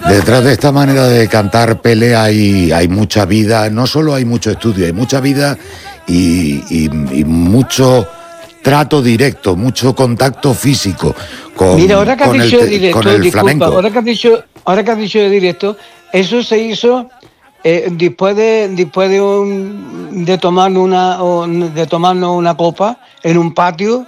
Detrás de esta manera de cantar Pele hay mucha vida, no solo hay mucho estudio, hay mucha vida y mucho trato directo, mucho contacto físico Mira, ahora que has con dicho de con directo, el disculpa, flamenco. ahora que has dicho de directo, eso se hizo después de tomarnos una copa en un patio,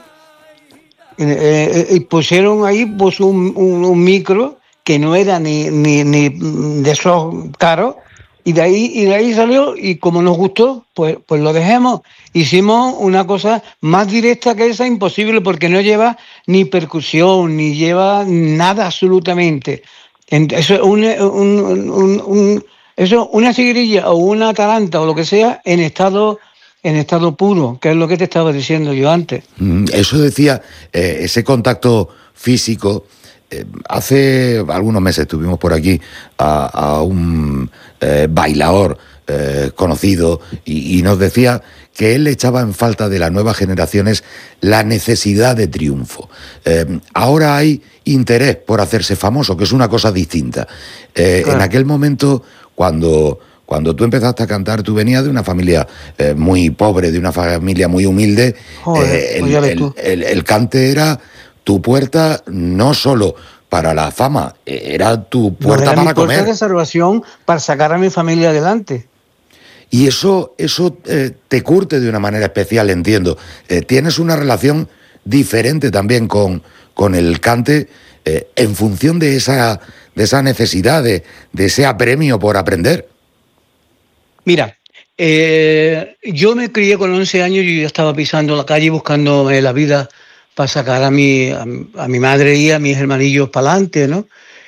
y pusieron ahí pues un micro que no era ni de esos caros, y de ahí salió, y como nos gustó, pues lo dejemos. Hicimos una cosa más directa que esa, imposible, porque no lleva ni percusión, ni lleva nada absolutamente. Eso es una sigrilla o una atalanta o lo que sea en estado puro, que es lo que te estaba diciendo yo antes. Eso decía, ese contacto físico. Hace algunos meses tuvimos por aquí a un bailador conocido y nos decía que él le echaba en falta de las nuevas generaciones la necesidad de triunfo. Ahora hay interés por hacerse famoso, que es una cosa distinta. En Claro. aquel momento, cuando tú empezaste a cantar, tú venías de una familia muy pobre, de una familia muy humilde. Joder, pues ya ves tú. El cante era tu puerta no solo para la fama, era tu No, puerta era mi para puerta comer. de salvación para sacar a mi familia adelante. Y eso te curte de una manera especial, entiendo. Tienes una relación diferente también con el cante en función de esa necesidad, de ese apremio por aprender. Mira, yo me crié con 11 años y yo estaba pisando la calle buscando la vida para sacar a mi madre y a mis hermanillos para adelante, ¿no?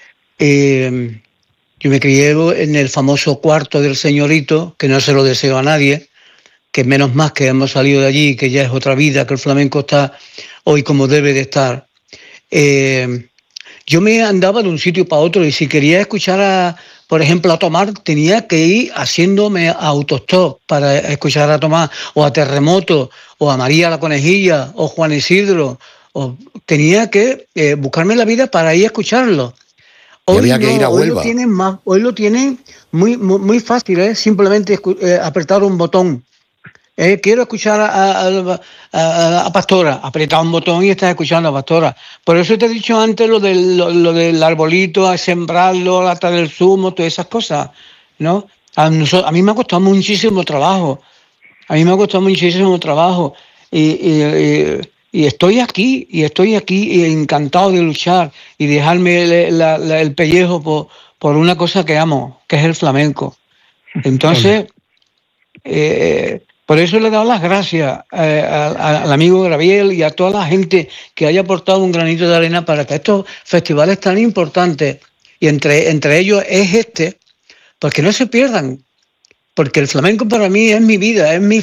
Eh, yo me crié en el famoso cuarto del señorito, que no se lo deseo a nadie, que menos más que hemos salido de allí, que ya es otra vida, que el flamenco está hoy como debe de estar. Eh, yo me andaba de un sitio para otro, y si quería escuchar, por ejemplo, a Tomás, tenía que ir haciéndome autostop para escuchar a Tomás, o a Terremoto, o a María la Conejilla, o Juan Isidro, o tenía que buscarme la vida para ir a escucharlo. Y Hoy había que ir no, a Huelva. hoy lo tienen muy, muy, muy fácil, ¿eh? Simplemente apretar un botón. Quiero escuchar a Pastora, aprieta un botón y estás escuchando a Pastora. Por eso te he dicho antes lo del arbolito, a sembrarlo, la lata del zumo, todas esas cosas, ¿no? A mí me ha costado muchísimo trabajo, y estoy aquí y encantado de luchar y dejarme el pellejo por una cosa que amo, que es el flamenco. Entonces, por eso le he dado las gracias al amigo Gabriel y a toda la gente que haya aportado un granito de arena para que estos festivales tan importantes, y entre ellos es este, porque no se pierdan, porque el flamenco para mí es mi vida, es mi